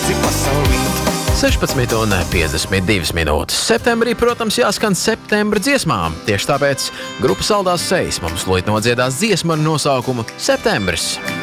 līdzi pasaulīt. 16:52 minūtes. Septembrī, protams, jāskan septembra dziesmām. Tieši tāpēc grupa Saldās sejas mums lūdz nodziedās dziesmu ar nosaukumu Septembris.